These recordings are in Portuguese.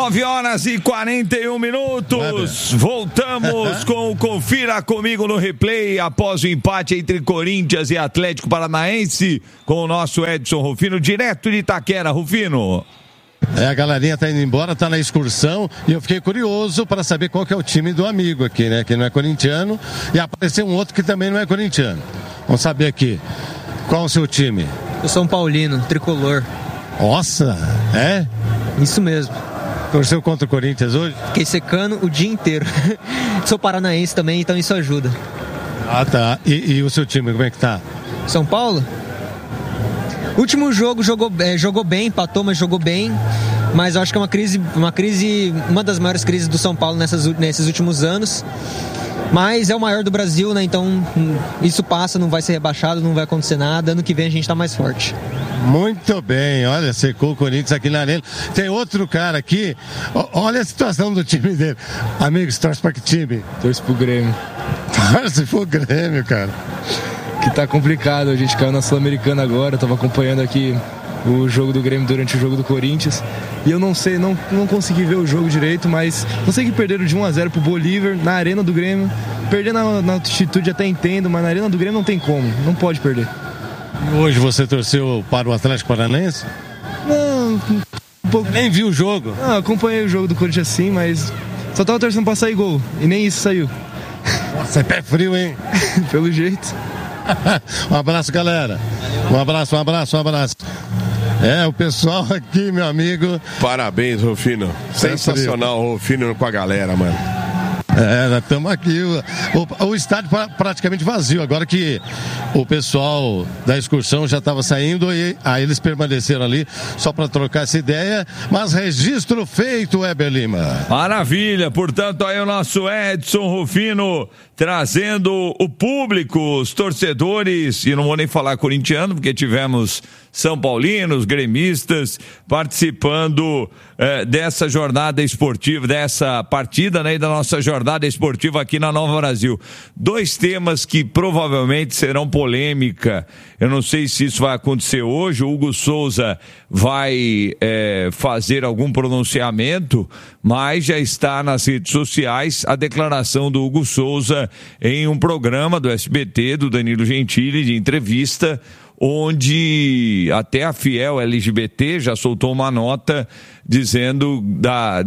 9h41. Voltamos com o Confira Comigo no Replay após o empate entre Corinthians e Atlético Paranaense com o nosso Edson Rufino, direto de Itaquera. Rufino. A galerinha tá indo embora, tá na excursão e eu fiquei curioso para saber qual que é o time do amigo aqui, né? Que não é corintiano, e apareceu um outro que também não é corintiano. Vamos saber aqui, qual o seu time? O São Paulino, tricolor. Nossa, é? Isso mesmo. Torceu contra o Corinthians hoje? Fiquei secando o dia inteiro. Sou paranaense também, então isso ajuda. Ah, tá. E o seu time, como é que tá? São Paulo? Último jogo jogou bem, empatou, mas jogou bem. Mas eu acho que é uma das maiores crises do São Paulo nesses últimos anos. Mas é o maior do Brasil, né? Então isso passa, não vai ser rebaixado, não vai acontecer nada. Ano que vem a gente tá mais forte. Muito bem, olha, secou o Corinthians aqui na arena. Tem outro cara aqui, olha a situação do time dele. Amigo, você torce pra que time? Torce pro Grêmio. Torce pro Grêmio, cara. Que tá complicado, a gente caiu na Sul-Americana agora, tava acompanhando aqui o jogo do Grêmio durante o jogo do Corinthians. E eu não sei, não consegui ver o jogo direito, mas não sei que perderam de 1-0 pro Bolívar na arena do Grêmio. Perder na altitude até entendo, mas na arena do Grêmio não tem como, não pode perder. Hoje você torceu para o Atlético Paranaense? Não, um pouco. Nem viu o jogo? Não, acompanhei o jogo do Corinthians sim, mas só tava torcendo pra sair gol, e nem isso saiu. Nossa, é pé frio, hein? Pelo jeito. Um abraço, galera. Um abraço. É, o pessoal aqui, meu amigo. Parabéns, Rufino. Sensacional, Rufino com a galera, mano. É, nós estamos aqui. O estádio praticamente vazio. Agora que o pessoal da excursão já estava saindo, e aí eles permaneceram ali só para trocar essa ideia. Mas registro feito, Weber Lima. Maravilha. Portanto, aí o nosso Edson Rufino trazendo o público, os torcedores, e não vou nem falar corintiano, porque tivemos são paulinos, gremistas, participando dessa jornada esportiva, dessa partida, né, e da nossa jornada esportiva aqui na Nova Brasil. Dois temas que provavelmente serão polêmica. Eu não sei se isso vai acontecer hoje. O Hugo Souza vai fazer algum pronunciamento, mas já está nas redes sociais a declaração do Hugo Souza em um programa do SBT, do Danilo Gentili, de entrevista, onde até a Fiel LGBT já soltou uma nota dizendo da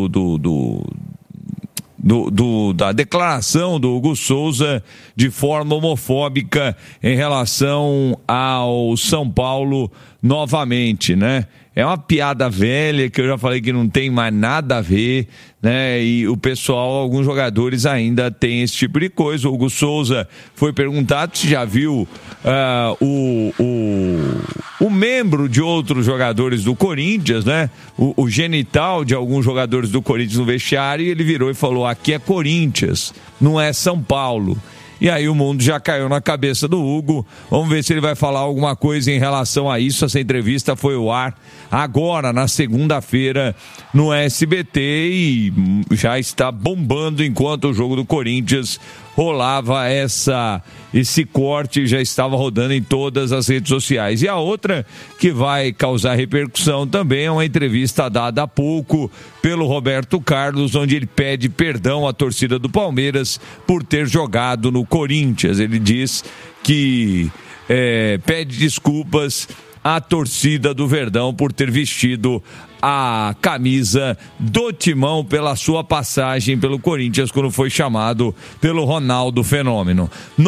declaração do Hugo Souza de forma homofóbica em relação ao São Paulo novamente, né? É uma piada velha que eu já falei que não tem mais nada a ver, né? E o pessoal, alguns jogadores ainda tem esse tipo de coisa. O Hugo Souza foi perguntado se já viu o membro de outros jogadores do Corinthians, né? O genital de alguns jogadores do Corinthians no vestiário, e ele virou e falou: aqui é Corinthians, não é São Paulo. E aí o mundo já caiu na cabeça do Hugo. Vamos ver se ele vai falar alguma coisa em relação a isso. Essa entrevista foi ao ar agora, na segunda-feira, no SBT, e já está bombando enquanto o jogo do Corinthians rolava esse corte, já estava rodando em todas as redes sociais. E a outra que vai causar repercussão também é uma entrevista dada há pouco pelo Roberto Carlos, onde ele pede perdão à torcida do Palmeiras por ter jogado no Corinthians. Ele diz que pede desculpas à torcida do Verdão por ter vestido a camisa do Timão pela sua passagem pelo Corinthians quando foi chamado pelo Ronaldo Fenômeno.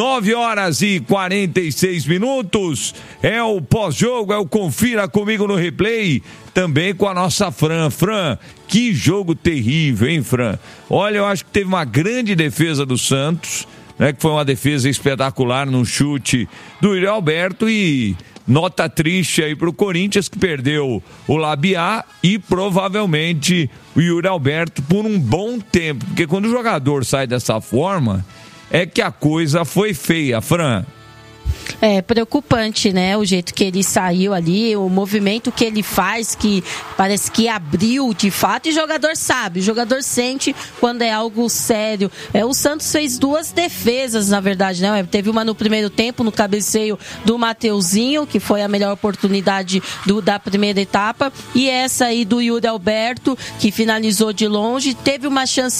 9h46. É o pós-jogo, é o Confira Comigo no Replay, também com a nossa Fran. Fran, que jogo terrível, hein, Fran? Olha, eu acho que teve uma grande defesa do Santos, né, que foi uma defesa espetacular num chute do Yuri Alberto, e nota triste aí pro Corinthians, que perdeu o Labiá e provavelmente o Yuri Alberto por um bom tempo, porque quando o jogador sai dessa forma é que a coisa foi feia, Fran. É preocupante, né? O jeito que ele saiu ali, o movimento que ele faz, que parece que abriu de fato, e o jogador sabe, o jogador sente quando é algo sério. O Santos fez 2 defesas, na verdade, né? Teve uma no primeiro tempo, no cabeceio do Mateuzinho, que foi a melhor oportunidade da primeira etapa, e essa aí do Yuri Alberto, que finalizou de longe. Teve uma chance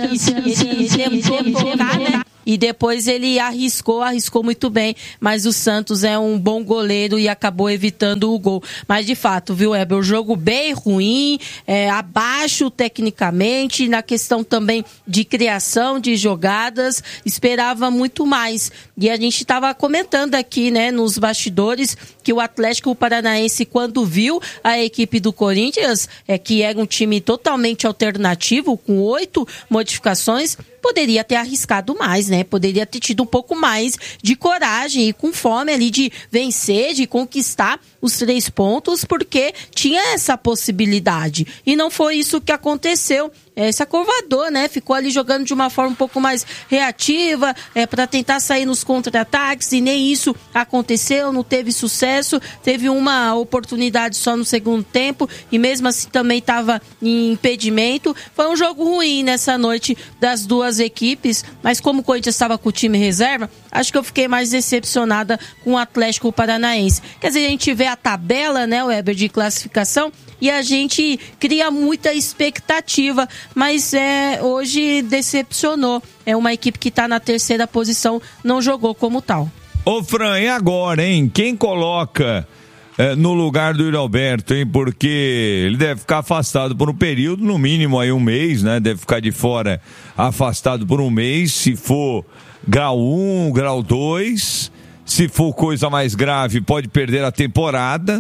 ele tentou tocar, né? E depois ele arriscou muito bem, mas o Santos é um bom goleiro e acabou evitando o gol. Mas de fato, viu, Heber, o jogo bem ruim, abaixo tecnicamente, na questão também de criação de jogadas, esperava muito mais. E a gente estava comentando aqui, né, nos bastidores, que o Atlético Paranaense, quando viu a equipe do Corinthians, que era um time totalmente alternativo, com 8 modificações, poderia ter arriscado mais, né? Poderia ter tido um pouco mais de coragem e com fome ali de vencer, de conquistar os 3 pontos, porque tinha essa possibilidade. E não foi isso que aconteceu. Se acovardou, né? Ficou ali jogando de uma forma um pouco mais reativa, para tentar sair nos contra-ataques, e nem isso aconteceu, não teve sucesso. Teve uma oportunidade só no segundo tempo, e mesmo assim também estava em impedimento. Foi um jogo ruim nessa noite das duas equipes, mas como o Corinthians estava com o time reserva, acho que eu fiquei mais decepcionada com o Atlético Paranaense. Quer dizer, a gente vê a tabela, né, Weber, de classificação, e a gente cria muita expectativa, mas hoje decepcionou. É uma equipe que está na 3ª posição, não jogou como tal. Ô Fran, e agora, hein? Quem coloca no lugar do Yuri Alberto, hein? Porque ele deve ficar afastado por um período, no mínimo aí 1 mês, né? Deve ficar de fora, afastado por 1 mês, se for grau 1, grau 2, se for coisa mais grave, pode perder a temporada.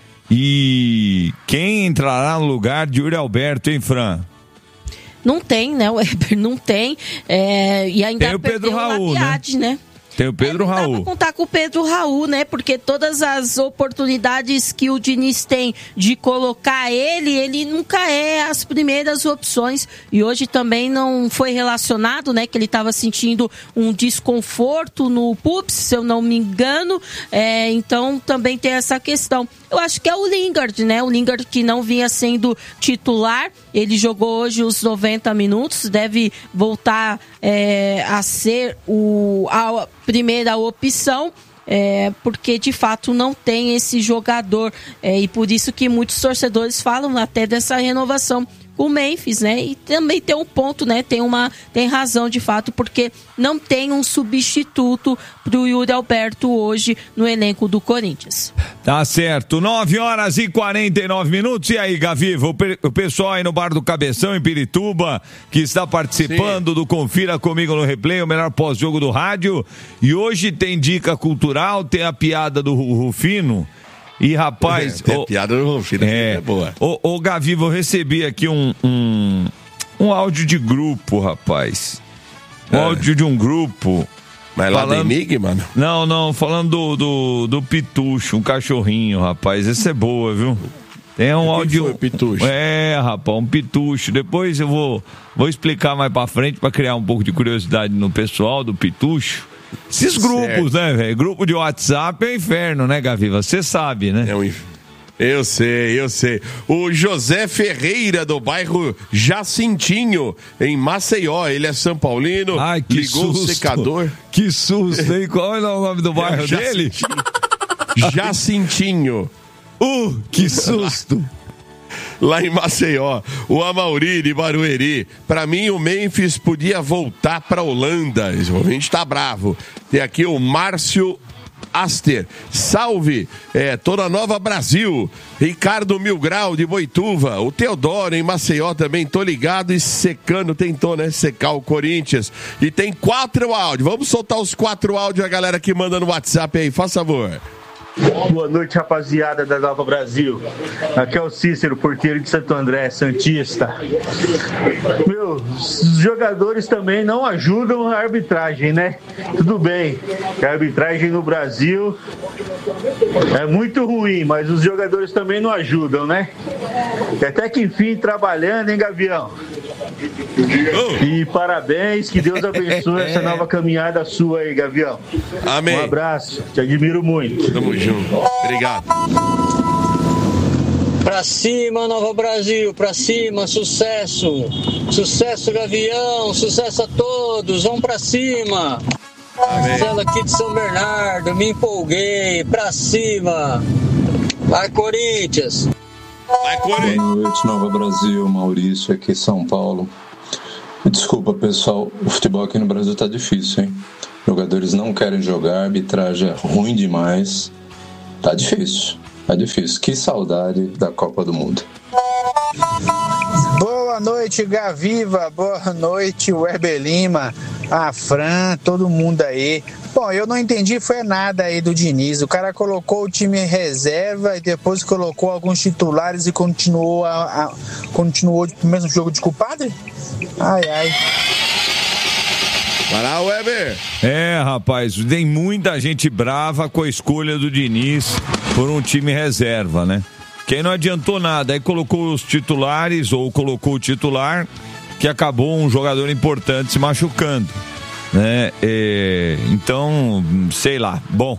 E quem entrará no lugar de Yuri Alberto, hein, Fran? Não tem, né, Weber? Não tem. E ainda tem o Pedro Raul, né? Tem o Pedro Raul. Dá pra contar com o Pedro Raul, né? Porque todas as oportunidades que o Diniz tem de colocar ele nunca é as primeiras opções. E hoje também não foi relacionado, né? Que ele estava sentindo um desconforto no PUPS, se eu não me engano. Então também tem essa questão. Eu acho que é o Lingard, né? O Lingard que não vinha sendo titular. Ele jogou hoje os 90 minutos. Deve voltar a ser a primeira opção, porque de fato não tem esse jogador, e por isso que muitos torcedores falam até dessa renovação com o Memphis, né? E também tem um ponto, né? Tem razão de fato, porque não tem um substituto pro Yuri Alberto hoje no elenco do Corinthians. Tá certo, 9h49. E aí, Gaviva, o pessoal aí no Bar do Cabeção, em Pirituba, que está participando do Confira Comigo no Replay, o melhor pós-jogo do rádio. E hoje tem dica cultural, tem a piada do Rufino. E rapaz, a piada do Rufino é boa. Ô Gaviva, eu recebi aqui um áudio de grupo, rapaz. Áudio de um grupo. Mas lá do Enigma, mano? Não, falando do Pitucho, um cachorrinho, rapaz. Essa é boa, viu? Tem um áudio. Foi, Pitucho? Rapaz, um Pitucho. Depois eu vou explicar mais pra frente pra criar um pouco de curiosidade no pessoal do Pitucho. Esses grupos, né, velho? Grupo de WhatsApp é um inferno, né, Gaviva? Você sabe, né? É um inferno. Eu sei. O José Ferreira, do bairro Jacintinho, em Maceió. Ele é São Paulino. Ai, que ligou susto. O secador. Que susto, hein? Qual é o nome do bairro dele? Jacintinho. Que susto. Lá em Maceió, o Amauri de Barueri. Pra mim, o Memphis podia voltar pra Holanda. O ouvinte tá bravo. Tem aqui o Márcio Aster. Salve, toda Nova Brasil. Ricardo Milgrau de Boituva. O Teodoro em Maceió também. Tô ligado e secando. Tentou, né? Secar o Corinthians. E tem 4 áudios. Vamos soltar os 4 áudios, a galera que manda no WhatsApp aí. Faz favor. Boa noite, rapaziada da Nova Brasil. Aqui é o Cícero, porteiro de Santo André, santista. Os jogadores também não ajudam a arbitragem, né? Tudo bem, a arbitragem no Brasil é muito ruim, mas os jogadores também não ajudam, né? Até que enfim, trabalhando, hein, Gavião? E parabéns, que Deus abençoe essa nova caminhada sua aí, Gavião. Amém. Um abraço, te admiro muito. Tamo junto. Obrigado. Pra cima, Nova Brasil, pra cima, sucesso. Sucesso, Gavião, sucesso a todos, vamos pra cima. Marcelo aqui de São Bernardo, me empolguei, pra cima. Vai, Corinthians. Vai, Corinthians. Boa noite, Nova Brasil, Maurício aqui em São Paulo. Desculpa, pessoal, o futebol aqui no Brasil tá difícil, hein? Jogadores não querem jogar, a arbitragem é ruim demais. Tá difícil. Que saudade da Copa do Mundo. Boa noite, Gaviva. Boa noite, Weber Lima, a Fran, todo mundo aí. Bom, eu não entendi foi nada aí do Diniz. O cara colocou o time em reserva e depois colocou alguns titulares e continuou o mesmo jogo de culpado? Ai. Para o Weber. Rapaz, tem muita gente brava com a escolha do Diniz por um time reserva, né? Que aí não adiantou nada, aí colocou os titulares ou colocou o titular que acabou um jogador importante se machucando, né? Então, sei lá, bom,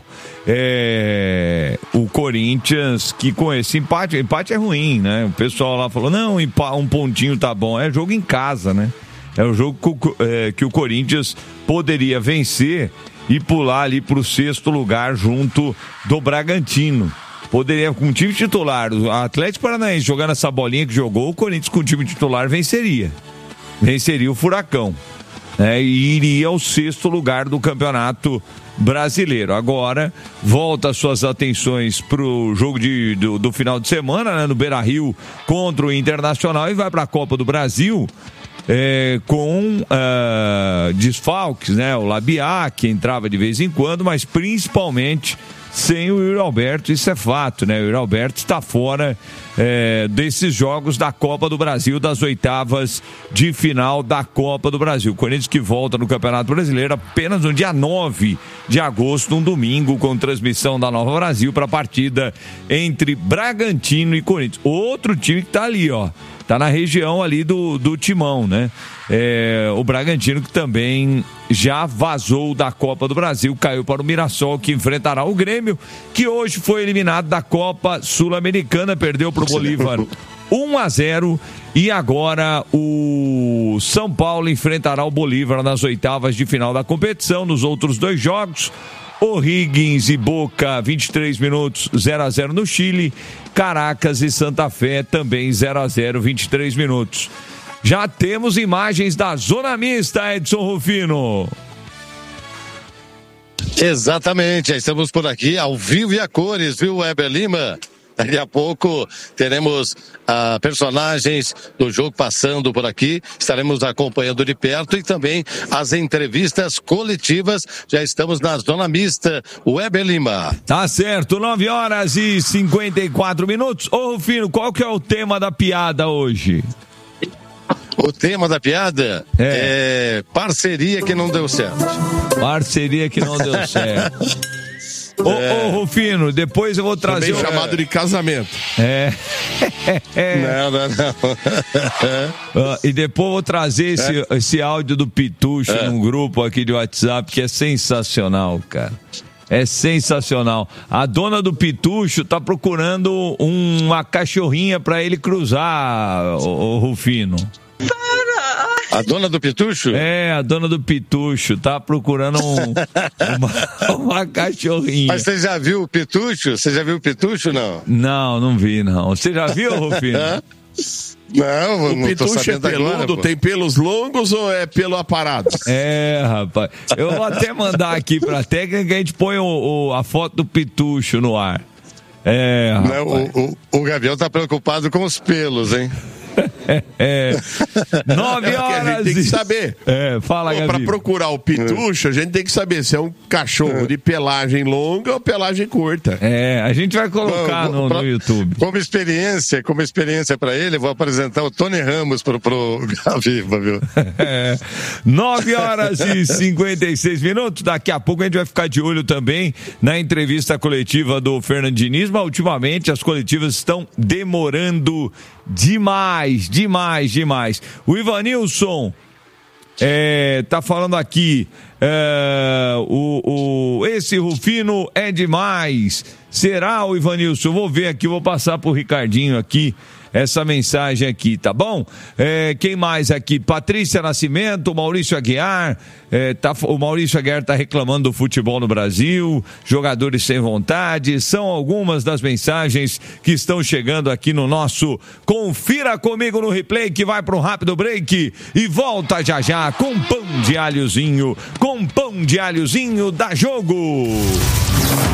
o Corinthians que com esse empate é ruim, né? O pessoal lá falou, não, um pontinho tá bom, é jogo em casa, né? É um jogo que o Corinthians poderia vencer e pular ali para o 6º lugar junto do Bragantino. Poderia, com o time titular, o Atlético Paranaense jogando essa bolinha que jogou, o Corinthians com o time titular venceria o Furacão, né? E iria ao 6º lugar do Campeonato Brasileiro. Agora, volta suas atenções pro jogo do final de semana, né, no Beira-Rio contra o Internacional, e vai para a Copa do Brasil com desfalques, né? O Labiá, que entrava de vez em quando, mas principalmente sem o Yuri Alberto, isso é fato, né? O Yuri Alberto está fora desses jogos da Copa do Brasil, das oitavas de final da Copa do Brasil. O Corinthians que volta no Campeonato Brasileiro apenas no dia 9 de agosto, um domingo, com transmissão da Nova Brasil para a partida entre Bragantino e Corinthians. Outro time que está ali, ó. Tá na região ali do Timão, né? O Bragantino que também já vazou da Copa do Brasil, caiu para o Mirassol, que enfrentará o Grêmio, que hoje foi eliminado da Copa Sul-Americana, perdeu para o Bolívar 1-0, e agora o São Paulo enfrentará o Bolívar nas oitavas de final da competição. Nos outros dois jogos, O'Higgins e Boca, 23 minutos, 0-0 no Chile. Caracas e Santa Fé também 0-0, 23 minutos. Já temos imagens da Zona Mista, Edson Rufino. Exatamente, já estamos por aqui ao vivo e a cores, viu, Weber Lima? Daqui a pouco teremos personagens do jogo passando por aqui, estaremos acompanhando de perto, e também as entrevistas coletivas. Já estamos na Zona Mista, Weber Lima. Tá certo, 9h54. Ô Rufino, qual que é o tema da piada hoje? O tema da piada é parceria que não deu certo. Parceria que não deu certo. Ô, Rufino, depois eu vou trazer... Também chamado de casamento. Não. E depois eu vou trazer esse áudio do Pitucho num grupo aqui de WhatsApp, que é sensacional, cara. É sensacional. A dona do Pitucho tá procurando uma cachorrinha pra ele cruzar, o Rufino. A dona do Pitucho? A dona do Pitucho tá procurando uma cachorrinha. Mas você já viu o Pitucho? Você já viu o Pitucho, não? Não vi, não. Você já viu, Rufino? Não, o Pitucho é peludo, agora, tem pelos longos ou é pelo aparado? Rapaz. Eu vou até mandar aqui pra técnica que a gente põe a foto do Pitucho no ar. Não, o Gabriel tá preocupado com os pelos, hein? 9 horas. A gente tem que saber. Fala, Gabi. Para procurar o Pitucho, a gente tem que saber se é um cachorro de pelagem longa ou pelagem curta. A gente vai colocar no YouTube. Como experiência para ele, eu vou apresentar o Tony Ramos pro Gaviva, viu? 9h56. Daqui a pouco a gente vai ficar de olho também na entrevista coletiva do Fernando Diniz, mas ultimamente as coletivas estão demorando demais. demais. O Ivanilson tá falando aqui, esse Rufino é demais. Será, o Ivanilson? Vou ver aqui, vou passar pro Ricardinho aqui essa mensagem aqui, tá bom? Quem mais aqui? Patrícia Nascimento, Maurício Aguiar. O Maurício Aguiar tá reclamando do futebol no Brasil, jogadores sem vontade. São algumas das mensagens que estão chegando aqui no nosso Confira Comigo no Replay, que vai para um rápido break e volta já com pão de alhozinho, da Jogo.